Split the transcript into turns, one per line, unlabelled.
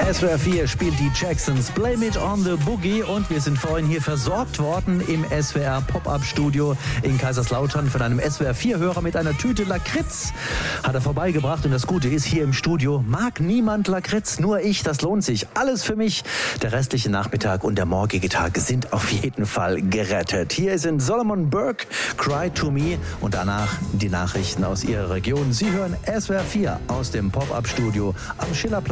SWR 4 spielt die Jacksons Blame It on the Boogie und wir sind vorhin hier versorgt worden im SWR Pop-Up-Studio in Kaiserslautern von einem SWR 4-Hörer mit einer Tüte Lakritz. Hat er vorbeigebracht und das Gute ist, hier im Studio mag niemand Lakritz, nur ich, das lohnt sich. Alles für mich. Der restliche Nachmittag und der morgige Tag sind auf jeden Fall gerettet. Hier sind Solomon Burke, Cry to Me und danach die Nachrichten aus Ihrer Region. Sie hören SWR 4 aus dem Pop-Up-Studio am Schillerplatz.